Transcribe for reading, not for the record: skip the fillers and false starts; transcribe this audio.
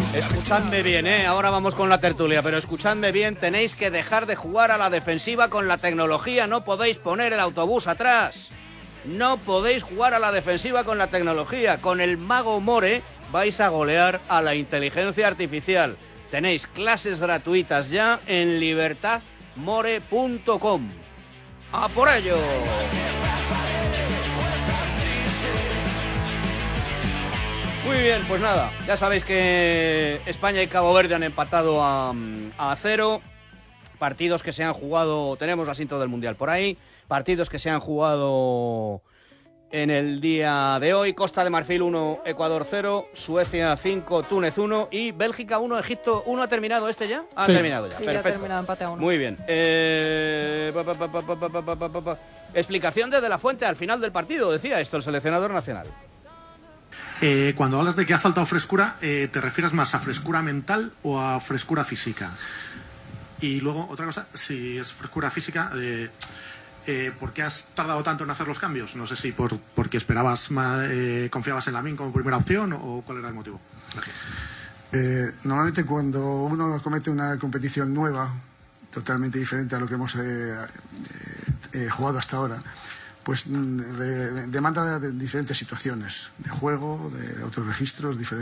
Escuchadme bien, ahora vamos con la tertulia, pero escuchadme bien, tenéis que dejar de jugar a la defensiva con la tecnología, no podéis poner el autobús atrás. No podéis jugar a la defensiva con la tecnología. Con el Mago More vais a golear a la inteligencia artificial. Tenéis clases gratuitas ya en libertadmore.com. ¡A por ello! Muy bien, pues nada, ya sabéis que España y Cabo Verde han empatado a 0. Partidos que se han jugado, tenemos la cinta del Mundial por ahí, partidos que se han jugado en el día de hoy. Costa de Marfil 1, Ecuador 0, Suecia 5, Túnez 1 y Bélgica 1, Egipto 1. ¿Ha terminado este ya? Ha terminado ya, sí, perfecto. ha terminado empate a 1. Muy bien. Explicación de De La Fuente al final del partido, decía esto el seleccionador nacional. Cuando hablas de que ha faltado frescura, ¿te refieres más a frescura mental o a frescura física? Y luego, otra cosa, si es frescura física, ¿por qué has tardado tanto en hacer los cambios? No sé si porque esperabas más, confiabas en Lamine como primera opción o cuál era el motivo. Gracias. Normalmente cuando uno comete una competición nueva, totalmente diferente a lo que hemos jugado hasta ahora, pues demanda de diferentes situaciones, de juego, de otros registros diferentes.